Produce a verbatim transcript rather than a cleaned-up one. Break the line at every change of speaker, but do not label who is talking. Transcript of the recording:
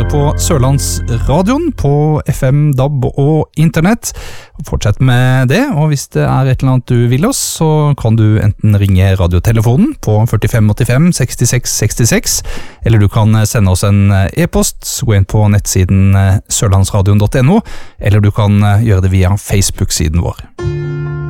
på Sørlandsradioen, på F M, D A B og internett. Fortsett med det, og hvis det er et eller annet du vil oss, så kan du enten ringe radiotelefonen på førtifem åttifem sekstiseks sekstiseks, eller du kan sende oss en e-post, gå inn på nettsiden sørlandsradion punktum no, eller du kan gjøre det via Facebook-siden vår.